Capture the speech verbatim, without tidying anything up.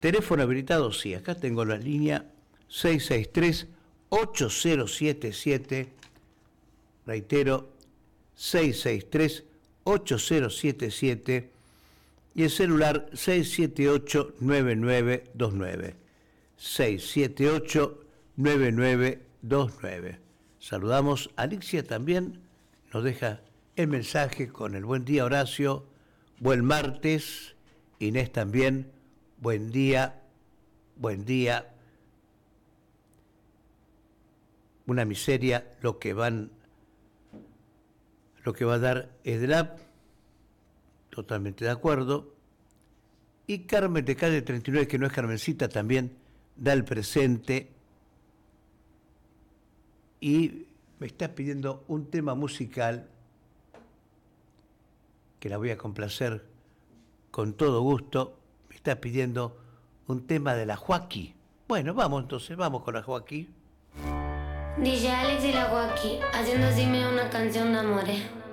Teléfono habilitado, sí, acá tengo la línea seis seis tres, ocho cero siete siete, reitero, seis seis tres, ocho cero siete siete, y el celular seis siete ocho, nueve nueve dos nueve, seis siete ocho, nueve nueve dos nueve. Saludamos a Alixia también, nos deja el mensaje con el buen día Horacio, buen martes, Inés también, buen día, buen día, una miseria lo que van, lo que va a dar EDLAP, totalmente de acuerdo, y Carmen de calle treinta y nueve, que no es Carmencita, también da el presente, y me está pidiendo un tema musical que la voy a complacer con todo gusto. Me está pidiendo un tema de la Joaquí. Bueno, vamos entonces, vamos con la Joaquí. D J Alex y la Joaquí, haciendo así una canción de amores.